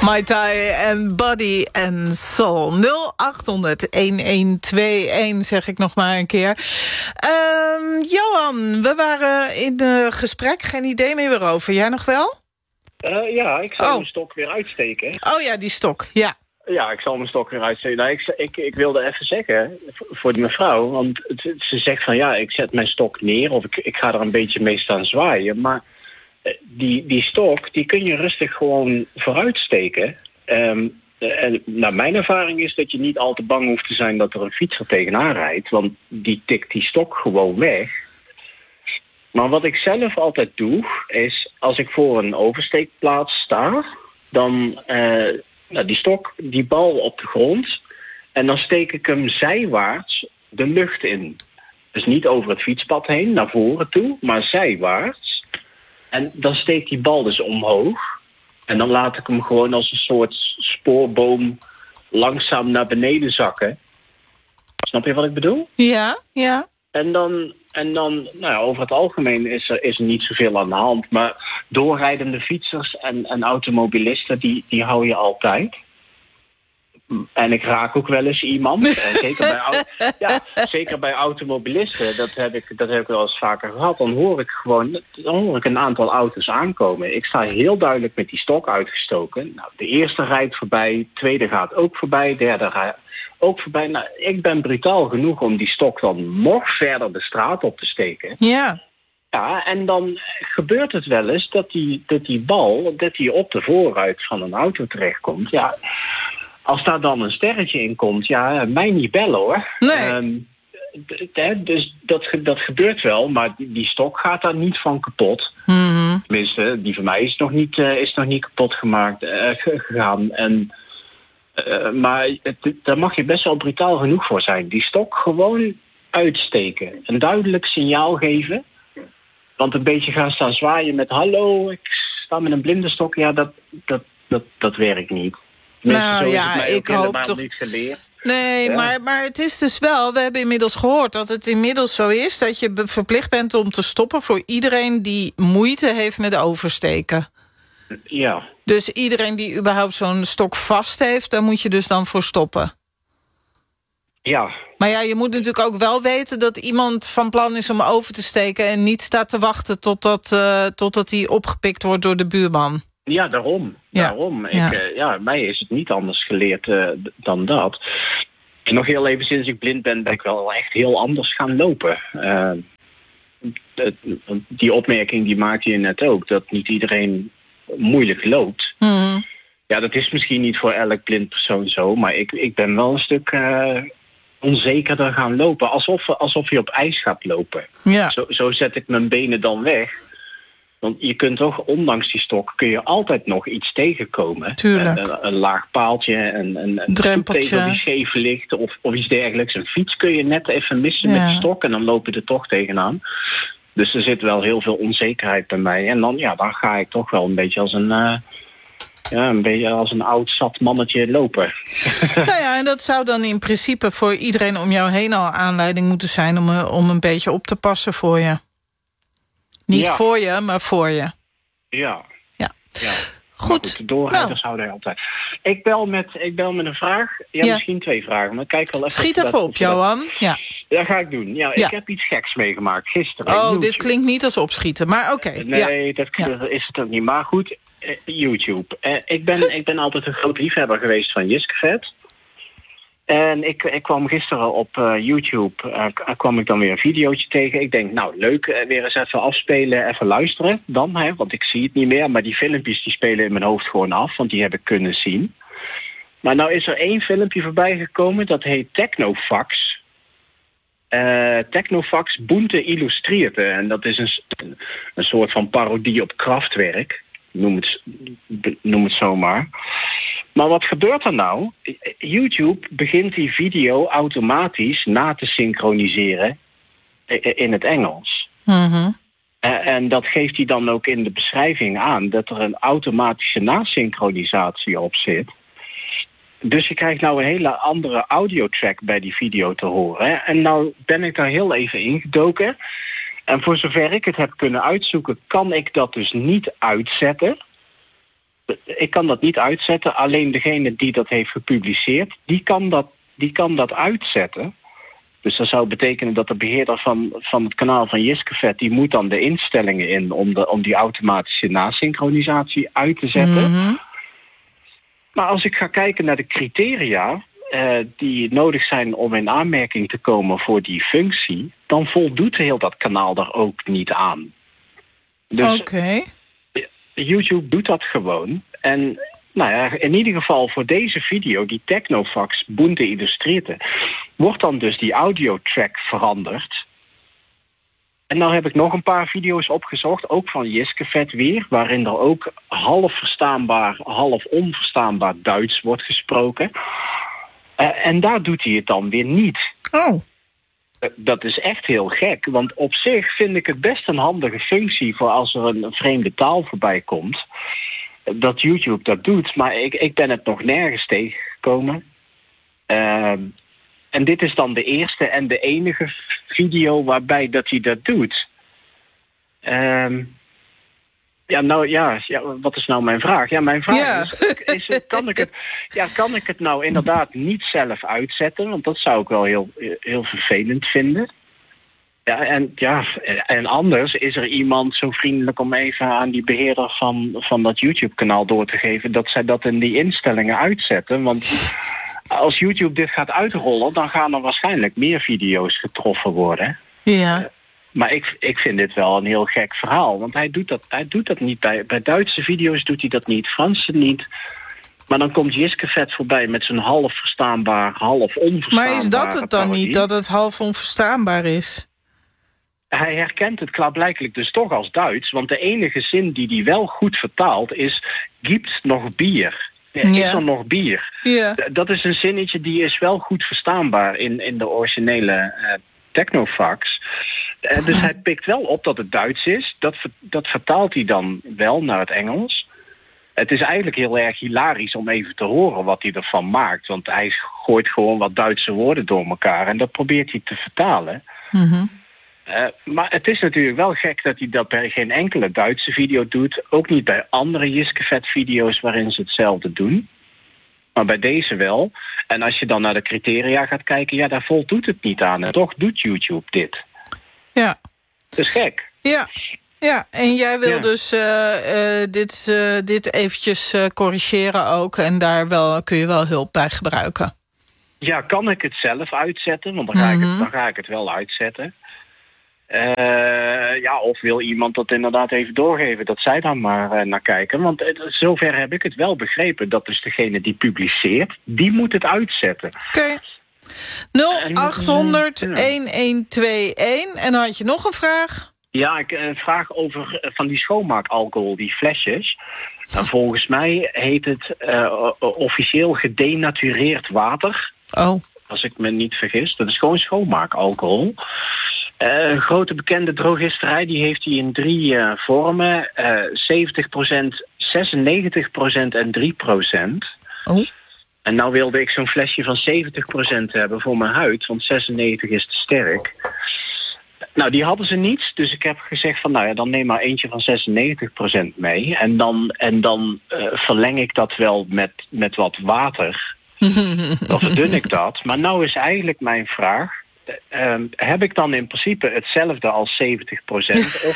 Mai Tai en Body and Soul. 0800-1121 zeg ik nog maar een keer. Johan, we waren in gesprek. Geen idee meer waarover. Jij nog wel? Ja, ik zal mijn stok weer uitsteken. Oh ja, die stok, ja. Ja, ik zal mijn stok weer uitsteken. Nou, ik wilde even zeggen, voor die mevrouw... want ze zegt van ja, ik zet mijn stok neer... of ik ga er een beetje mee staan zwaaien. Maar die stok, die kun je rustig gewoon vooruit steken. En nou, mijn ervaring is dat je niet al te bang hoeft te zijn... dat er een fietser tegenaan rijdt. Want die tikt die stok gewoon weg. Maar wat ik zelf altijd doe, is als ik voor een oversteekplaats sta... dan... die stok, die bal op de grond... en dan steek ik hem zijwaarts de lucht in. Dus niet over het fietspad heen, naar voren toe, maar zijwaarts. En dan steekt die bal dus omhoog. En dan laat ik hem gewoon als een soort spoorboom... langzaam naar beneden zakken. Snap je wat ik bedoel? Ja, ja. En dan nou ja, over het algemeen is er niet zoveel aan de hand. Maar doorrijdende fietsers en automobilisten, die hou je altijd. En ik raak ook wel eens iemand. Zeker bij automobilisten, dat heb ik wel eens vaker gehad. Dan hoor ik een aantal auto's aankomen. Ik sta heel duidelijk met die stok uitgestoken. Nou, de eerste rijdt voorbij, de tweede gaat ook voorbij, derde rijdt ook voorbij. Nou, ik ben brutaal genoeg om die stok dan nog verder de straat op te steken. Ja. Ja, en dan gebeurt het wel eens dat die bal op de voorruit van een auto terechtkomt. Ja, als daar dan een sterretje in komt, ja, mij niet bellen hoor. Nee. Dus dat gebeurt wel, maar die stok gaat daar niet van kapot. Mm-hmm. Tenminste, die van mij is nog niet kapot gegaan. Maar daar mag je best wel brutaal genoeg voor zijn. Die stok gewoon uitsteken. Een duidelijk signaal geven. Want een beetje gaan staan zwaaien met... hallo, ik sta met een blinde stok. Ja, dat werkt niet. Nou ja, ik hoop toch... niet geleerd. Nee, ja. maar het is dus wel... We hebben inmiddels gehoord dat het inmiddels zo is... dat je verplicht bent om te stoppen... voor iedereen die moeite heeft met oversteken. Ja. Dus iedereen die überhaupt zo'n stok vast heeft... daar moet je dus dan voor stoppen. Ja. Maar ja, je moet natuurlijk ook wel weten... dat iemand van plan is om over te steken... en niet staat te wachten totdat hij opgepikt wordt door de buurman. Ja, daarom. Mij is het niet anders geleerd dan dat. En nog heel even sinds ik blind ben ik wel echt heel anders gaan lopen. Die opmerking die maakte je net ook... dat niet iedereen moeilijk loopt. Mm. Ja, dat is misschien niet voor elk blind persoon zo... maar ik ben wel een stuk onzekerder gaan lopen. Alsof je op ijs gaat lopen. Ja. Zo zet ik mijn benen dan weg... Want je kunt toch, ondanks die stok, kun je altijd nog iets tegenkomen. Tuurlijk. Een laag paaltje, een drempeltje die scheef ligt of iets dergelijks. Een fiets kun je net even missen met de stok en dan loop je er toch tegenaan. Dus er zit wel heel veel onzekerheid bij mij. En dan ga ik toch wel een beetje als een oud zat mannetje lopen. Nou ja, en dat zou dan in principe voor iedereen om jou heen al aanleiding moeten zijn... om een beetje op te passen voor je. Niet voor je, maar voor je. Ja. Goed. Doorrijders houden altijd. Ik bel met een vraag. Ja, misschien 2 vragen. Maar kijk wel even. Schiet even op, Johan. Ja. Dat ga ik doen. Ja, ik heb iets geks meegemaakt gisteren. Oh, dit klinkt niet als opschieten, maar oké. Nee, dat is het ook niet. Maar goed, YouTube. Ik ben altijd een groot liefhebber geweest van Jiskefet. En ik kwam gisteren op YouTube, kwam ik dan weer een videootje tegen. Ik denk, nou leuk, weer eens even afspelen, even luisteren dan. Want ik zie het niet meer, maar die filmpjes die spelen in mijn hoofd gewoon af. Want die heb ik kunnen zien. Maar nou is er 1 filmpje voorbij gekomen, dat heet Technofax. Technofax Bunte Illustrierte. En dat is een soort van parodie op Kraftwerk. Noem het zomaar. Maar wat gebeurt er nou? YouTube begint die video automatisch na te synchroniseren in het Engels. Mm-hmm. En dat geeft hij dan ook in de beschrijving aan... dat er een automatische nasynchronisatie op zit. Dus je krijgt nou een hele andere audiotrack bij die video te horen. En nou ben ik daar heel even ingedoken. En voor zover ik het heb kunnen uitzoeken... kan ik dat dus niet uitzetten... Ik kan dat niet uitzetten. Alleen degene die dat heeft gepubliceerd, die kan dat uitzetten. Dus dat zou betekenen dat de beheerder van het kanaal van Jiskefet, die moet dan de instellingen in om die automatische nasynchronisatie uit te zetten. Mm-hmm. Maar als ik ga kijken naar de criteria die nodig zijn om in aanmerking te komen voor die functie, dan voldoet heel dat kanaal daar ook niet aan. Dus YouTube doet dat gewoon. En nou ja, in ieder geval voor deze video, die Technofax Bunte Illustrierte, wordt dan dus die audiotrack veranderd. En nou heb ik nog een paar video's opgezocht, ook van Jiskefet weer, waarin er ook half verstaanbaar, half onverstaanbaar Duits wordt gesproken. En daar doet hij het dan weer niet. Oh. Dat is echt heel gek, want op zich vind ik het best een handige functie voor als er een vreemde taal voorbij komt, dat YouTube dat doet. Maar ik ben het nog nergens tegengekomen. En dit is dan de eerste en de enige video waarbij dat hij dat doet. Wat is nou mijn vraag? Ja, mijn vraag is kan ik het nou inderdaad niet zelf uitzetten? Want dat zou ik wel heel vervelend vinden. En anders is er iemand zo vriendelijk om even aan die beheerder van dat YouTube-kanaal door te geven dat zij dat in die instellingen uitzetten. Want als YouTube dit gaat uitrollen, dan gaan er waarschijnlijk meer video's getroffen worden. Ja. Maar ik vind dit wel een heel gek verhaal. Want hij doet dat niet. Bij Duitse video's doet hij dat niet, Franse niet. Maar dan komt Jiskefet voorbij met zijn half verstaanbaar, half onverstaanbaar. Maar is dat het dan niet, dat het half onverstaanbaar is? Hij herkent het klaarblijkelijk dus toch als Duits. Want de enige zin die hij wel goed vertaalt is, gibt nog bier. Is er nog bier? Ja. Dat is een zinnetje die is wel goed verstaanbaar in de originele Technofax. Dus hij pikt wel op dat het Duits is. Dat vertaalt hij dan wel naar het Engels. Het is eigenlijk heel erg hilarisch om even te horen wat hij ervan maakt. Want hij gooit gewoon wat Duitse woorden door elkaar en dat probeert hij te vertalen. Mm-hmm. Maar het is natuurlijk wel gek dat hij dat bij geen enkele Duitse video doet. Ook niet bij andere Jiskefet-video's waarin ze hetzelfde doen. Maar bij deze wel. En als je dan naar de criteria gaat kijken, ja, daar voldoet het niet aan. En toch doet YouTube dit. Ja. Dat is gek. Ja, en jij wil dus dit eventjes corrigeren ook. En daar kun je wel hulp bij gebruiken. Ja, kan ik het zelf uitzetten? Want dan ga ik het wel uitzetten. Of wil iemand dat inderdaad even doorgeven, dat zij dan maar naar kijken. Want zover heb ik het wel begrepen. Dat dus degene die publiceert, die moet het uitzetten. Oké. 0800-1121. En dan had je nog een vraag? Ja, een vraag over van die schoonmaakalcohol, die flesjes. En volgens mij heet het officieel gedenatureerd water. Oh. Als ik me niet vergis. Dat is gewoon schoonmaakalcohol. Een grote bekende drogisterij, die heeft die in 3 vormen. 70%, 96% en 3%. Oh. En nou wilde ik zo'n flesje van 70% hebben voor mijn huid, want 96 is te sterk. Nou, die hadden ze niet, dus ik heb gezegd van, nou ja, dan neem maar eentje van 96% mee. En dan verleng ik dat wel met wat water. Dan verdun ik dat. Maar nou is eigenlijk mijn vraag, heb ik dan in principe hetzelfde als 70%?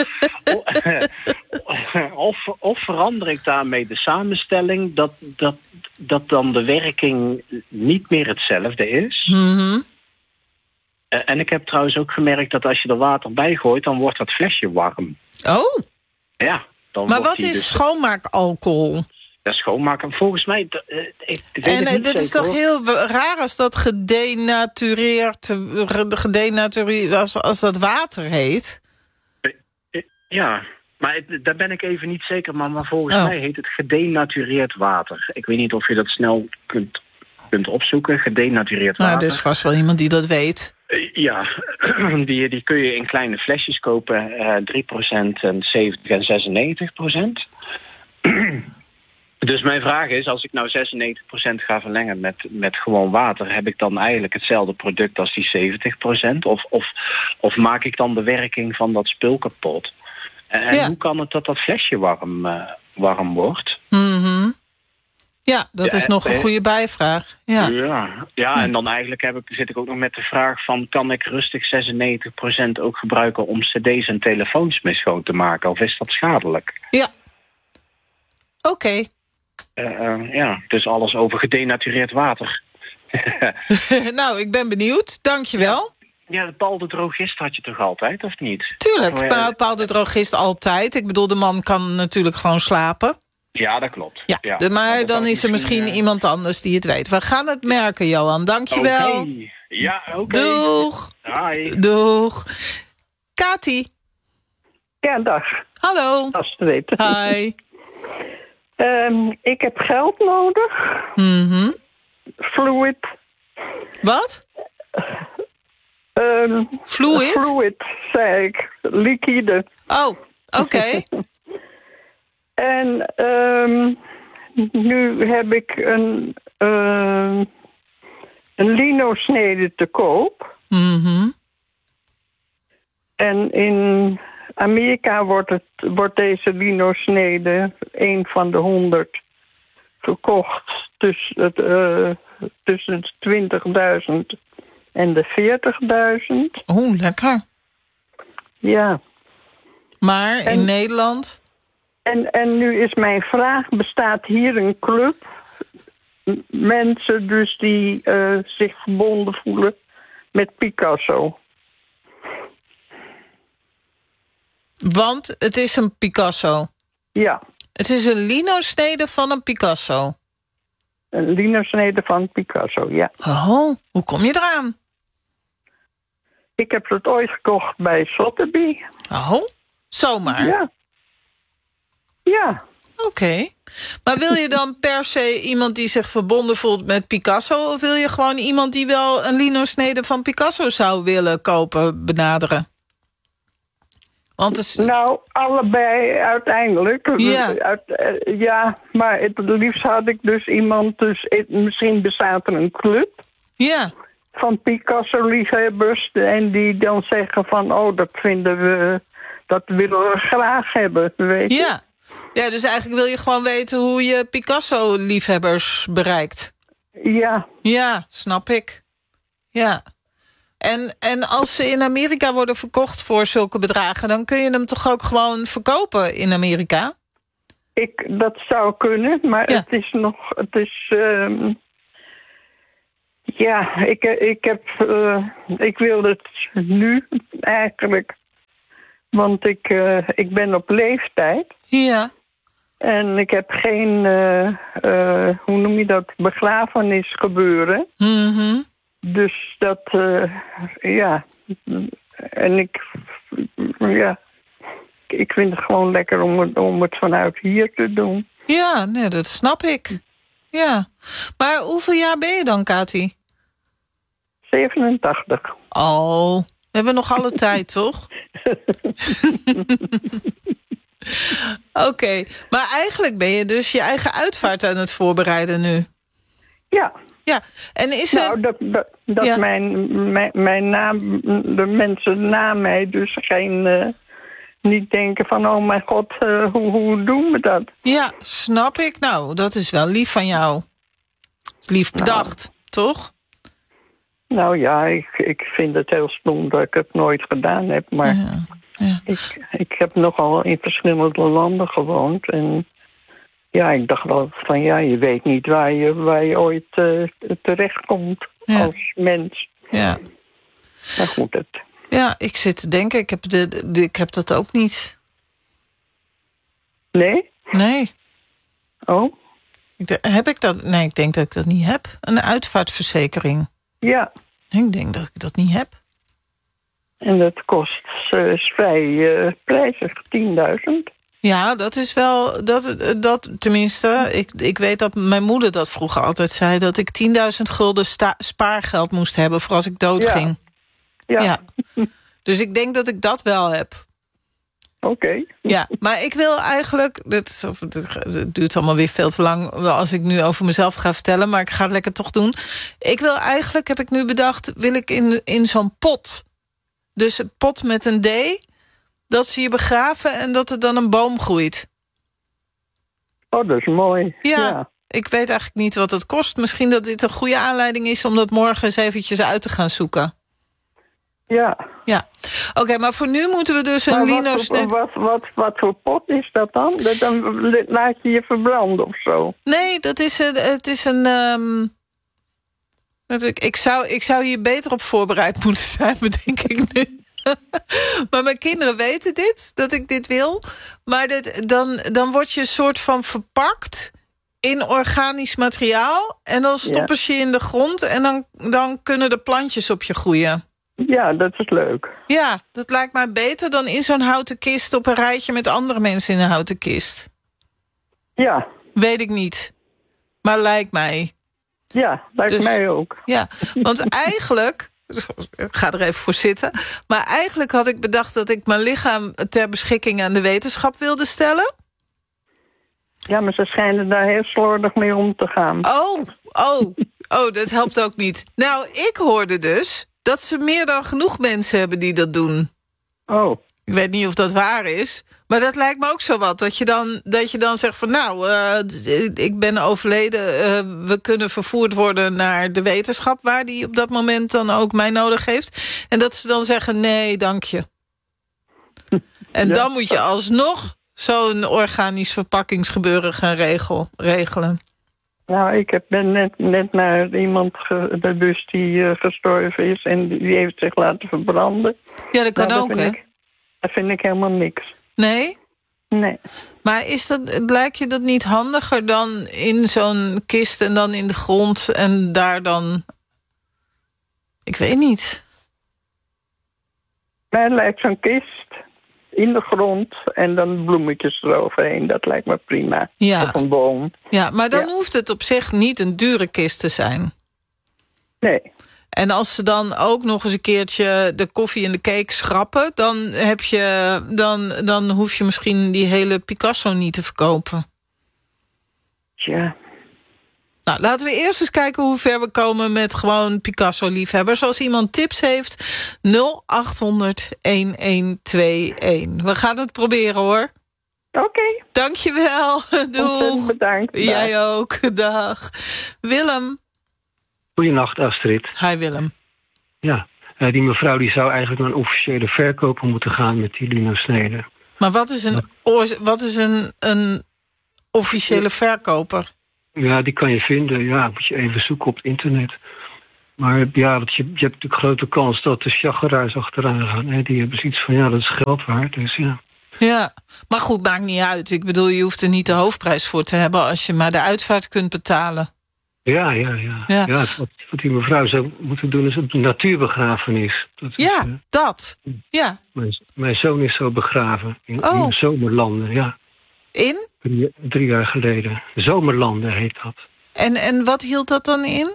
Of verander ik daarmee de samenstelling dat dan de werking niet meer hetzelfde is? Mm-hmm. En ik heb trouwens ook gemerkt dat als je er water bij gooit, dan wordt dat flesje warm. Oh. Ja. Dan maar wat is schoonmaakalcohol? Ja, schoonmaken. Volgens mij, ik weet het niet dit is zeker, toch heel raar als dat gedenatureerd als dat water heet? Ja, maar daar ben ik even niet zeker. Maar volgens mij heet het gedenatureerd water. Ik weet niet of je dat snel kunt opzoeken. Gedenatureerd water. Nou, er is vast wel iemand die dat weet. Ja, die kun je in kleine flesjes kopen. 3% en 70 en 96%. Dus mijn vraag is, als ik nou 96% ga verlengen met gewoon water, heb ik dan eigenlijk hetzelfde product als die 70%? Of maak ik dan de werking van dat spul kapot? En hoe kan het dat flesje warm wordt? Mm-hmm. Ja, dat is nog een goede bijvraag. Ja, en dan eigenlijk zit ik ook nog met de vraag van... kan ik rustig 96% ook gebruiken om cd's en telefoons mee schoon te maken? Of is dat schadelijk? Ja. Oké. Dus alles over gedenatureerd water. Nou, ik ben benieuwd. Dank je wel. Ja, Paul de drogist had je toch altijd, of niet? Tuurlijk, Paul de drogist altijd. Ik bedoel, de man kan natuurlijk gewoon slapen. Ja, dat klopt. Ja. Maar dan is er misschien iemand anders die het weet. We gaan het merken, Johan. Dank je wel. Okay. Ja, oké. Doeg. Hi. Doeg. Kati. Ja, dag. Hallo. Astrid. Hi. Ik heb geld nodig. Mm-hmm. Fluid. Wat? Fluid? Fluid, zei ik. Liquide. Oh, oké. En nu heb ik een lino-snede te koop. Mm-hmm. En in Amerika wordt deze lino-snede, een van de 100, verkocht tussen de 20.000 en de 40.000. Oh, lekker. Ja. Maar in Nederland? En nu is mijn vraag, bestaat hier een club? Mensen dus die zich verbonden voelen met Picasso. Want het is een Picasso. Ja. Het is een lino-snede van een Picasso. Een lino-snede van Picasso, ja. Oh, hoe kom je eraan? Ik heb het ooit gekocht bij Sotheby. Oh, zomaar? Ja. Ja. Oké. Maar wil je dan per se iemand die zich verbonden voelt met Picasso... of wil je gewoon iemand die wel een lino-snede van Picasso zou willen kopen, benaderen? Want het is... Nou, allebei uiteindelijk. Ja. Ja, maar het liefst had ik dus iemand... misschien bestaat er een club... Ja. van Picasso-liefhebbers... en die dan zeggen van... oh, dat willen we graag hebben, weet je. Ja. Ja, dus eigenlijk wil je gewoon weten hoe je Picasso-liefhebbers bereikt. Ja. Ja, snap ik. Ja. En als ze in Amerika worden verkocht voor zulke bedragen... dan kun je hem toch ook gewoon verkopen in Amerika? Dat zou kunnen, maar ja. Het is nog... Ja, ik wil het nu eigenlijk... Want ik ben op leeftijd. Ja. En ik heb geen, hoe noem je dat, begrafenis gebeuren. Mm-hmm. Dus dat, ja. En ik vind het gewoon lekker om het vanuit hier te doen. Ja, nee, dat snap ik. Ja. Maar hoeveel jaar ben je dan, Kati? 87. Oh, we hebben nog alle tijd, toch? Oké, maar eigenlijk ben je dus je eigen uitvaart aan het voorbereiden nu. Ja. Ja, en is nou, dat ja. mijn naam, de mensen na mij dus niet denken van, oh mijn god, hoe doen we dat? Ja, snap ik. Nou, dat is wel lief van jou. Is lief bedacht, toch? Nou ja, ik vind het heel stom dat ik het nooit gedaan heb. Maar ja. Ik heb nogal in verschillende landen gewoond. En ja, ik dacht wel van ja, je weet niet waar je ooit terechtkomt als mens. Ja. Maar goed, Ja, ik zit te denken, ik heb dat ook niet. Nee? Nee. Oh? Heb ik dat? Nee, ik denk dat ik dat niet heb. Een uitvaartverzekering. Ja. Ik denk dat ik dat niet heb. En dat kost vrij prijzig, 10.000. Ja, dat is wel... Dat tenminste, ik weet dat mijn moeder dat vroeger altijd zei... dat ik 10.000 gulden spaargeld moest hebben voor als ik doodging. Ja. Dus ik denk dat ik dat wel heb. Oké. Ja, maar ik wil eigenlijk... Het duurt allemaal weer veel te lang als ik nu over mezelf ga vertellen... maar ik ga het lekker toch doen. Ik wil eigenlijk, heb ik nu bedacht... wil ik in zo'n pot. Dus een pot met een D... dat ze je begraven en dat er dan een boom groeit. Oh, dat is mooi. Ja. Ik weet eigenlijk niet wat het kost. Misschien dat dit een goede aanleiding is om dat morgen eens eventjes uit te gaan zoeken. Ja. Oké, maar voor nu moeten we dus een lino... Wat voor pot is dat dan? Dan laat je je verbranden of zo? Nee, het is een... Ik zou hier beter op voorbereid moeten zijn, bedenk ik nu. Maar mijn kinderen weten dit, dat ik dit wil. Maar dan word je een soort van verpakt in organisch materiaal. En dan stoppen ze je in de grond en dan kunnen de plantjes op je groeien. Ja, dat is leuk. Ja, dat lijkt mij beter dan in zo'n houten kist op een rijtje met andere mensen in een houten kist. Ja. Weet ik niet. Maar lijkt mij. Ja, lijkt mij ook. Ja, want eigenlijk... Ik ga er even voor zitten. Maar eigenlijk had ik bedacht dat ik mijn lichaam ter beschikking aan de wetenschap wilde stellen. Ja, maar ze schijnen daar heel slordig mee om te gaan. Oh, dat helpt ook niet. Nou, ik hoorde dus dat ze meer dan genoeg mensen hebben die dat doen. Oh. Ik weet niet of dat waar is. Maar dat lijkt me ook zo wat. Dat je dan zegt van ik ben overleden. We kunnen vervoerd worden naar de wetenschap, waar die op dat moment dan ook mij nodig heeft. En dat ze dan zeggen nee, dank je. En dan moet je alsnog zo'n organisch verpakkingsgebeuren gaan regelen. Nou, ik ben net naar iemand dus die gestorven is en die heeft zich laten verbranden. Ja, dat kan ook, hè? Dat vind ik helemaal niks. Nee? Nee. Maar lijkt je dat niet handiger dan in zo'n kist en dan in de grond en daar dan... Ik weet niet. Mij lijkt zo'n kist in de grond en dan bloemetjes eroverheen. Dat lijkt me prima. Ja. Of een boom. Ja, maar dan hoeft het op zich niet een dure kist te zijn. Nee. En als ze dan ook nog eens een keertje de koffie en de cake schrappen... dan hoef je misschien die hele Picasso niet te verkopen. Tja. Nou, laten we eerst eens kijken hoe ver we komen met gewoon Picasso-liefhebbers. Als iemand tips heeft, 0800-1121. We gaan het proberen, hoor. Oké. Dankjewel. Doeg. Bedankt. Dag. Jij ook. Dag. Willem. Goedenacht, Astrid. Hi, Willem. Ja, die mevrouw die zou eigenlijk naar een officiële verkoper moeten gaan met die linosneden. Maar wat is een officiële verkoper? Ja, die kan je vinden. Ja, moet je even zoeken op het internet. Maar ja, je hebt natuurlijk grote kans dat de chageraars achteraan gaan. Hè? Die hebben zoiets van, dat is geld waard. Dus ja. Ja, maar goed, maakt niet uit. Ik bedoel, je hoeft er niet de hoofdprijs voor te hebben... als je maar de uitvaart kunt betalen. Ja. Wat die mevrouw zou moeten doen is een natuurbegrafenis. Dat. Mijn zoon is zo begraven in Zomerlanden, ja. In? 3 jaar geleden. Zomerlanden heet dat. En wat hield dat dan in?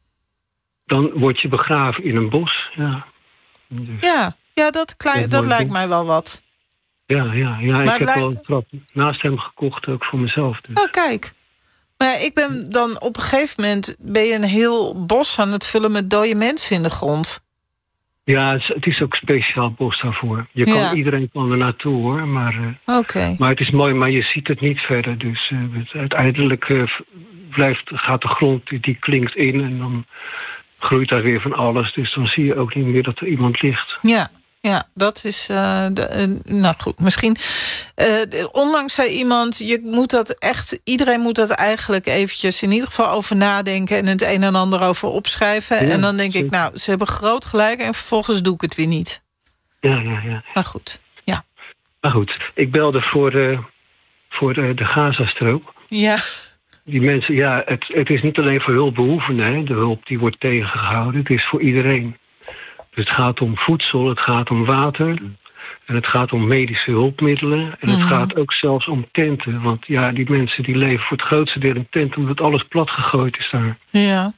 Dan word je begraven in een bos, ja. Dus, dat lijkt mij wel wat. Ja. Maar ik heb wel een trap naast hem gekocht, ook voor mezelf. Dus. Oh, kijk. Maar ja, ik ben dan op een gegeven moment... ben je een heel bos aan het vullen met dode mensen in de grond. Ja, het is ook speciaal bos daarvoor. Iedereen kan er naartoe, hoor. Maar het is mooi, maar je ziet het niet verder. Dus uiteindelijk gaat de grond, die klinkt in... en dan groeit daar weer van alles. Dus dan zie je ook niet meer dat er iemand ligt. Ja, dat is... nou goed, misschien... onlangs zei iemand... iedereen moet dat eigenlijk eventjes in ieder geval over nadenken... en het een en ander over opschrijven. Ja, en dan denk ik, ze hebben groot gelijk... en vervolgens doe ik het weer niet. Ja. Maar goed, ja. Maar goed, ik belde voor de Gazastrook. Ja. Die mensen, het is niet alleen voor hulpbehoevenden. Hè. De hulp die wordt tegengehouden. Het is voor iedereen. Dus het gaat om voedsel, het gaat om water... en het gaat om medische hulpmiddelen... en het gaat ook zelfs om tenten. Want die mensen die leven voor het grootste deel in tenten... omdat alles plat gegooid is daar. Ja.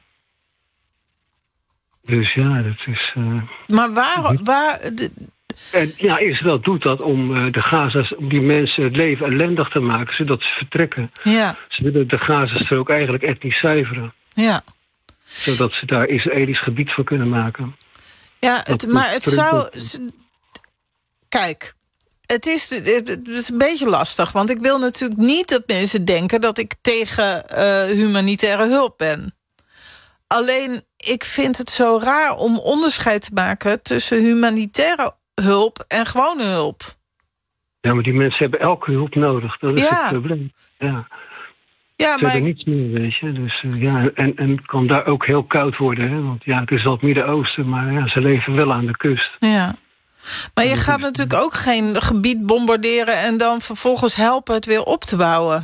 Dus dat is... Maar waar En Israël doet dat om de Gaza's... om die mensen het leven ellendig te maken... zodat ze vertrekken. Ja. Ze willen de Gazastrook eigenlijk etnisch zuiveren. Ja. Zodat ze daar Israëlisch gebied van kunnen maken. Ja, maar het zou... Kijk, het is een beetje lastig. Want ik wil natuurlijk niet dat mensen denken dat ik tegen humanitaire hulp ben. Alleen, ik vind het zo raar om onderscheid te maken tussen humanitaire hulp en gewone hulp. Ja, maar die mensen hebben elke hulp nodig. Dat is het probleem. Ja. Ja, ze hebben niets meer, weet je. Dus, en het kan daar ook heel koud worden. Hè? Want het is al het Midden-Oosten, maar ze leven wel aan de kust. Ja. Maar je gaat natuurlijk ook geen gebied bombarderen en dan vervolgens helpen het weer op te bouwen.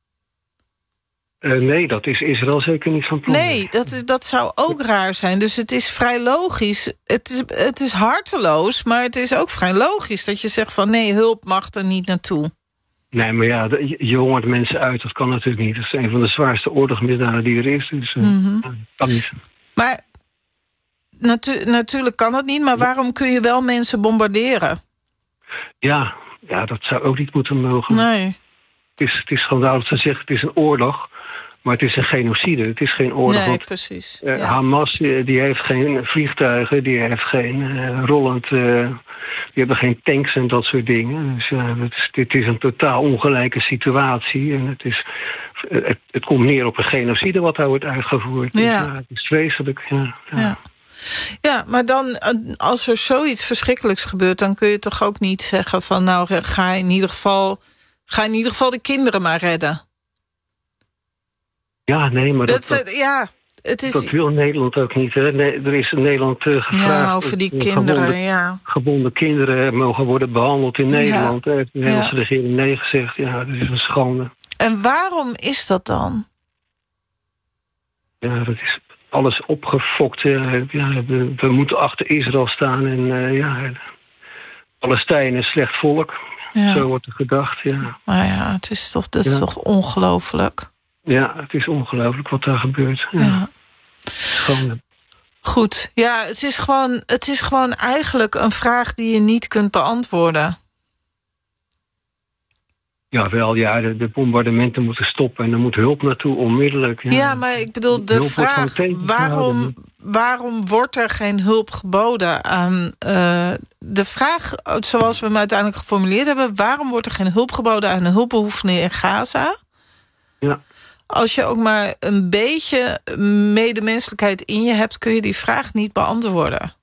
Nee, dat is Israël zeker niet van plan. Nee, dat zou ook raar zijn. Dus het is vrij logisch. Het is harteloos, maar het is ook vrij logisch dat je zegt van nee, hulp mag er niet naartoe. Nee, maar ja, je hongert mensen uit, dat kan natuurlijk niet. Dat is een van de zwaarste oorlogsmisdaden die er is. Dus kan niet. Maar natuurlijk kan dat niet, maar waarom kun je wel mensen bombarderen? Ja, dat zou ook niet moeten mogen. Nee. Het is gewoon duidelijk te zeggen, het is een oorlog. Maar het is een genocide, het is geen oorlog. Nee, precies. Hamas, die heeft geen vliegtuigen, die heeft geen rollend... die hebben geen tanks en dat soort dingen. Dus dit is een totaal ongelijke situatie. En het komt neer op een genocide wat daar wordt uitgevoerd. Ja. Dus, het is vreselijk. Ja, maar dan, als er zoiets verschrikkelijks gebeurt, dan kun je toch ook niet zeggen van nou, ga in ieder geval de kinderen maar redden. Ja, nee, maar dat wil Nederland ook niet. Hè? Nee, er is in Nederland gevraagd... Ja, over die kinderen, gebonden kinderen mogen worden behandeld in Nederland. De Nederlandse regering nee gezegd. Ja, dat is een schande. En waarom is dat dan? Ja, dat is alles opgefokt. We moeten achter Israël staan. En Palestijn is slecht volk. Ja. Zo wordt er gedacht, ja. Maar ja, dat is toch ongelooflijk. Ja, het is ongelooflijk wat daar gebeurt. Ja. Schande. Goed, ja, het is gewoon eigenlijk een vraag die je niet kunt beantwoorden. Jawel, de bombardementen moeten stoppen en er moet hulp naartoe onmiddellijk. Ja, maar ik bedoel, de vraag waarom wordt er geen hulp geboden aan... de vraag, zoals we hem uiteindelijk geformuleerd hebben... waarom wordt er geen hulp geboden aan de hulpbehoevenden in Gaza? Ja. Als je ook maar een beetje medemenselijkheid in je hebt... kun je die vraag niet beantwoorden.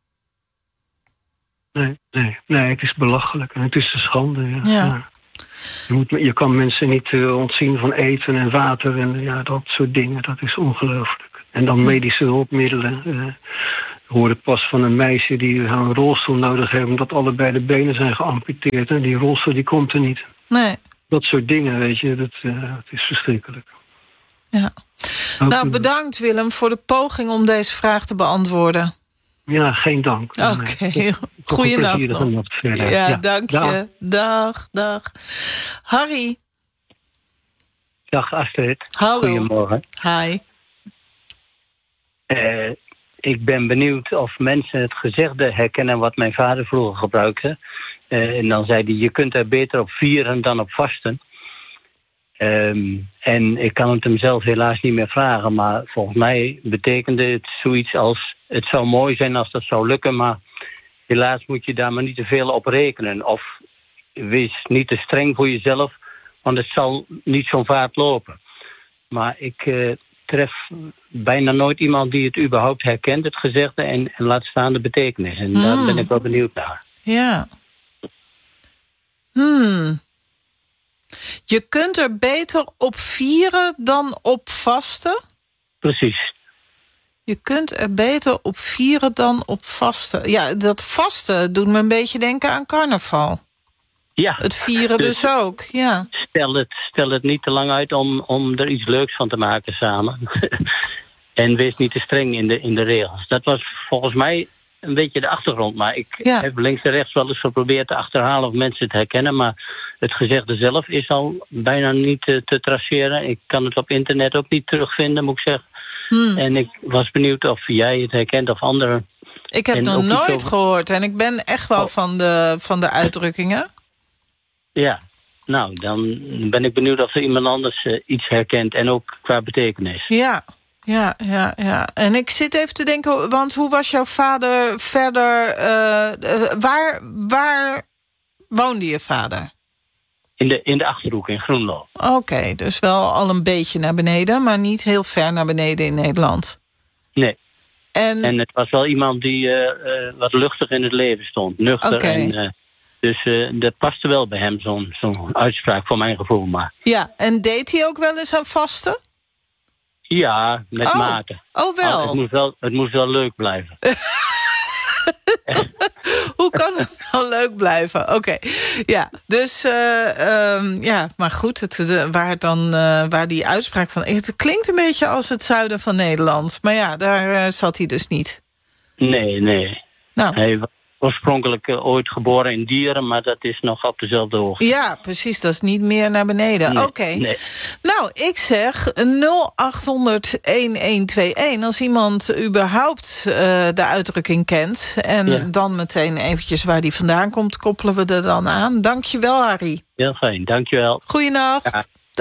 Nee, het is belachelijk en het is een schande. Ja. Je kan mensen niet ontzien van eten en water en dat soort dingen. Dat is ongelooflijk. En dan medische hulpmiddelen. Ik hoorde pas van een meisje die een rolstoel nodig heeft... omdat allebei de benen zijn geamputeerd. En die rolstoel die komt er niet. Nee. Dat soort dingen, weet je, dat is verschrikkelijk. Ja. Nou, bedankt Willem voor de poging om deze vraag te beantwoorden. Ja, geen dank. Oké, goeienacht nog. Ja, dank je. Dag. Harry. Dag Astrid. Hallo. Goedemorgen. Hi. Ik ben benieuwd of mensen het gezegde herkennen wat mijn vader vroeger gebruikte. En dan zei hij, je kunt er beter op vieren dan op vasten. En ik kan het hem zelf helaas niet meer vragen, maar volgens mij betekende het zoiets als... het zou mooi zijn als dat zou lukken, maar helaas moet je daar maar niet te veel op rekenen. Of wees niet te streng voor jezelf, want het zal niet zo'n vaart lopen. Maar ik tref bijna nooit iemand die het überhaupt herkent, het gezegde, en laat staan de betekenis. En daar ben ik wel benieuwd naar. Ja. Je kunt er beter op vieren dan op vasten? Precies. Je kunt er beter op vieren dan op vasten. Ja, dat vasten doet me een beetje denken aan carnaval. Ja. Het vieren dus ook, ja. Stel het niet te lang uit om er iets leuks van te maken samen. En wees niet te streng in de regels. Dat was volgens mij een beetje de achtergrond. Maar ik heb links en rechts wel eens geprobeerd te achterhalen of mensen het herkennen. Maar het gezegde zelf is al bijna niet te traceren. Ik kan het op internet ook niet terugvinden, moet ik zeggen. En ik was benieuwd of jij het herkent of anderen. Ik heb het nog nooit gehoord. En ik ben echt wel van de uitdrukkingen. Ja, nou, dan ben ik benieuwd of er iemand anders iets herkent. En ook qua betekenis. Ja. En ik zit even te denken, want hoe was jouw vader verder? Waar woonde je vader? In de Achterhoek, in Groenlo. Oké, dus wel al een beetje naar beneden... maar niet heel ver naar beneden in Nederland. Nee. En het was wel iemand die wat luchtig in het leven stond. Nuchter. Oké. Dus dat paste wel bij hem, zo'n uitspraak voor mijn gevoel. Maar ja, en deed hij ook wel eens aan vasten? ja, met mate. Oh, wel. Het moest wel leuk blijven. Hoe kan het nou leuk blijven? Oké. Ja, dus maar goed, waar die uitspraak van... Het klinkt een beetje als het zuiden van Nederland. Maar ja, daar zat hij dus niet. Nee. Nou. Hij was oorspronkelijk ooit geboren in Dieren, maar dat is nog op dezelfde hoogte. Ja, precies, dat is niet meer naar beneden. Nee, Oké. nee. Nou, ik zeg 0800-1121. Als iemand überhaupt de uitdrukking kent... en dan meteen eventjes waar die vandaan komt... koppelen we er dan aan. Dankjewel, Harry. Heel fijn, dankjewel. Goeienacht. Ja.